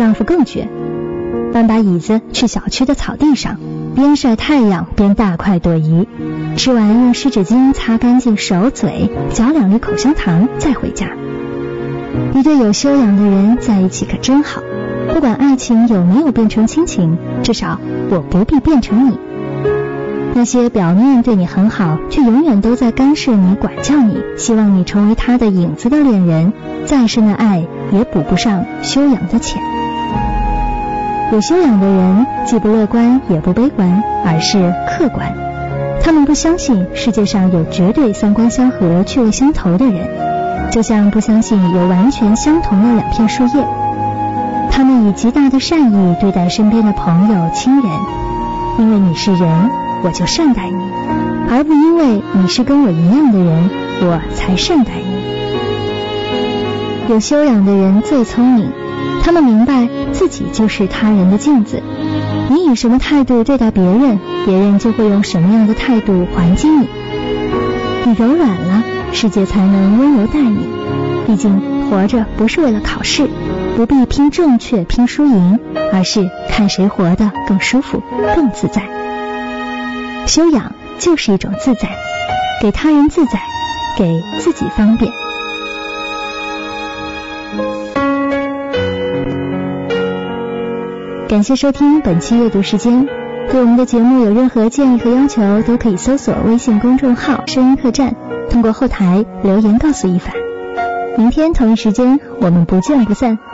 丈夫更绝，搬把椅子去小区的草地上，边晒太阳边大快朵颐，吃完用湿纸巾擦干净手嘴，嚼2粒口香糖再回家。一对有修养的人在一起可真好，不管爱情有没有变成亲情，至少我不必变成你。那些表面对你很好，却永远都在干涉你、管教你，希望你成为他的影子的恋人，再深的爱也补不上修养的浅。有修养的人既不乐观也不悲观，而是客观。他们不相信世界上有绝对三观相合、趣味相投的人，就像不相信有完全相同的2片树叶。他们以极大的善意对待身边的朋友、亲人，因为你是人，我就善待你，而不因为你是跟我一样的人，我才善待你。有修养的人最聪明，他们明白自己就是他人的镜子，你以什么态度对待别人，别人就会用什么样的态度还击你。你柔软了，世界才能温柔待你。毕竟活着不是为了考试，不必拼正确拼输赢，而是看谁活得更舒服更自在。修养就是一种自在，给他人自在，给自己方便。感谢收听本期阅读时间，对我们的节目有任何建议和要求，都可以搜索微信公众号声音客栈，通过后台留言告诉一凡。明天同一时间我们不见不散。